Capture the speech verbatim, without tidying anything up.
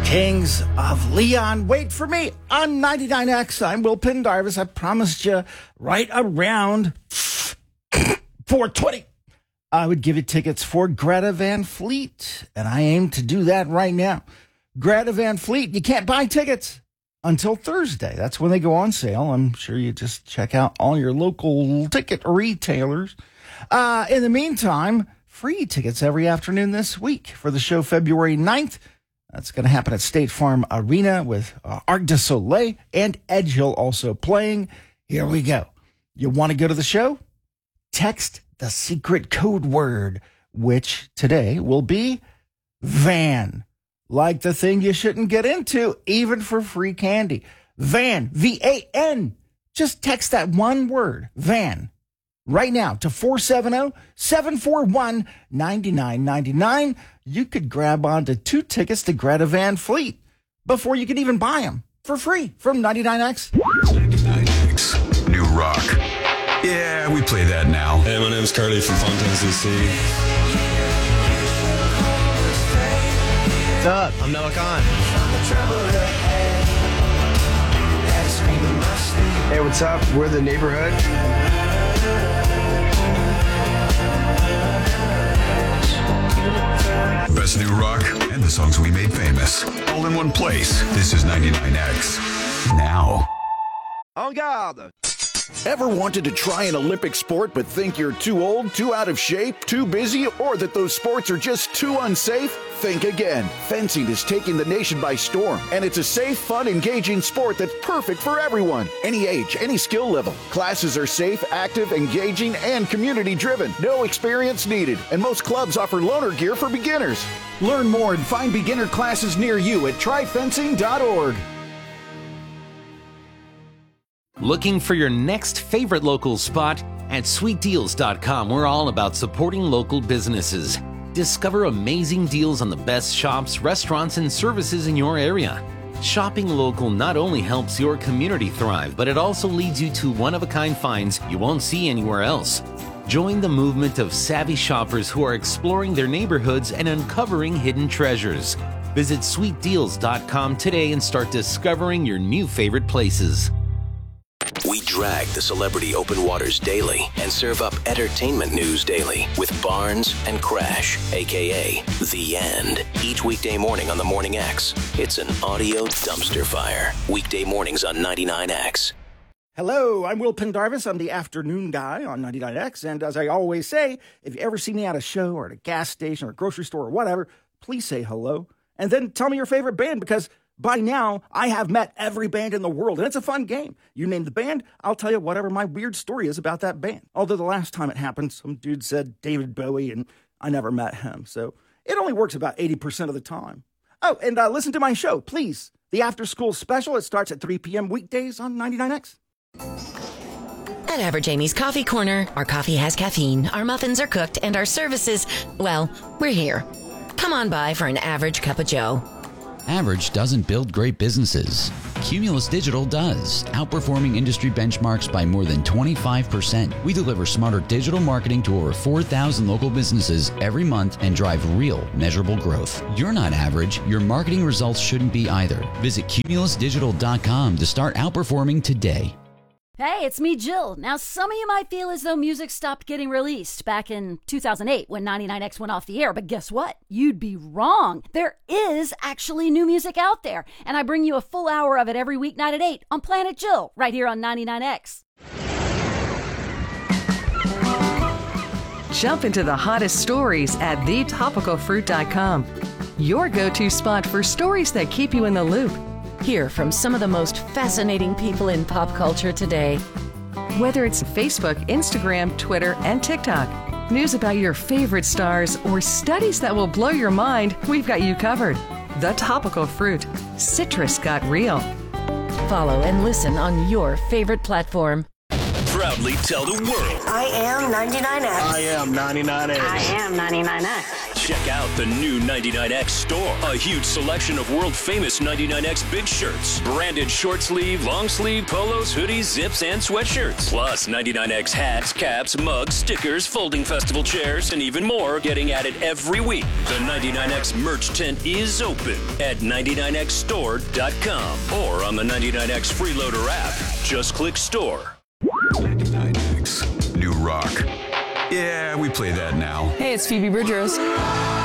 Kings of Leon. Wait for me on ninety-nine X. I'm Will Pendarvis. I promised you right around four twenty I would give you tickets for Greta Van Fleet, and I aim to do that right now. Greta Van Fleet, you can't buy tickets until Thursday. That's when they go on sale. I'm sure you just check out all your local ticket retailers. Uh, in the meantime, free tickets every afternoon this week for the show February ninth. That's going to happen at State Farm Arena with uh, Arc du Soleil and Edge Hill also playing. Here we go. You want to go to the show? Text the secret code word, which today will be van. Like the thing you shouldn't get into, even for free candy. Van, V A N. Just text that one word, van, right now to four seven zero, seven four one, nine nine nine nine. You could grab onto two tickets to Greta Van Fleet before you could even buy them for free from ninety-nine X. ninety-nine X, new rock. Yeah, we play that now. Hey, my name's Carly from Fontana, D C. What's up? I'm Noah Khan. Hey, what's up? We're The Neighborhood. Best new rock and the songs we made famous. All in one place. This is ninety-nine X. Now. En garde! Ever wanted to try an Olympic sport but think you're too old, too out of shape, too busy, or that those sports are just too unsafe? Think again. Fencing is taking the nation by storm, and it's a safe, fun, engaging sport that's perfect for everyone. Any age, any skill level. Classes are safe, active, engaging, and community-driven. No experience needed, and most clubs offer loaner gear for beginners. Learn more and find beginner classes near you at try fencing dot org. Looking for your next favorite local spot? At sweet deals dot com, we're all about supporting local businesses. Discover amazing deals on the best shops, restaurants, and services in your area. Shopping local not only helps your community thrive, but it also leads you to one-of-a-kind finds you won't see anywhere else. Join the movement of savvy shoppers who are exploring their neighborhoods and uncovering hidden treasures. Visit sweet deals dot com today and start discovering your new favorite places. We drag the celebrity open waters daily and serve up entertainment news daily with Barnes and Crash, a k a. The End. Each weekday morning on the Morning X. It's an audio dumpster fire. Weekday mornings on ninety-nine X. Hello, I'm Will Pendarvis. I'm the afternoon guy on ninety-nine X. And as I always say, if you ever see me at a show or at a gas station or a grocery store or whatever, please say hello. And then tell me your favorite band, because by now, I have met every band in the world, and it's a fun game. You name the band, I'll tell you whatever my weird story is about that band. Although the last time it happened, some dude said David Bowie, and I never met him. So it only works about eighty percent of the time. Oh, and uh, listen to my show, please. The After School Special. It starts at three p.m. weekdays on ninety-nine X. At Average Amy's Coffee Corner, our coffee has caffeine, our muffins are cooked, and our services, well, we're here. Come on by for an average cup of joe. Average doesn't build great businesses. Cumulus Digital does, outperforming industry benchmarks by more than twenty-five percent. We deliver smarter digital marketing to over four thousand local businesses every month and drive real, measurable growth. You're not average. Your marketing results shouldn't be either. Visit cumulus digital dot com to start outperforming today. Hey, it's me, Jill. Now, some of you might feel as though music stopped getting released back in two thousand eight when ninety-nine X went off the air, but guess what? You'd be wrong. There is actually new music out there, and I bring you a full hour of it every weeknight at eight on Planet Jill, right here on ninety-nine X. Jump into the hottest stories at the topical fruit dot com, your go-to spot for stories that keep you in the loop. Hear from some of the most fascinating people in pop culture today. Whether it's Facebook, Instagram, Twitter, and TikTok, news about your favorite stars, or studies that will blow your mind, we've got you covered. The Topical Fruit. Citrus got real. Follow and listen on your favorite platform. proudly tell the world. I am ninety-nine X. I am ninety-nine X. I am ninety-nine X. Check out the new ninety-nine X store. A huge selection of world-famous ninety-nine X big shirts. Branded short sleeve, long sleeve, polos, hoodies, zips, and sweatshirts. Plus ninety-nine X hats, caps, mugs, stickers, folding festival chairs, and even more getting added every week. The ninety-nine X merch tent is open at ninety-nine X store dot com or on the ninety-nine X Freeloader app. Just click store. ninety-nine X. New rock. Yeah, we play that now. Hey, it's Phoebe Bridgers.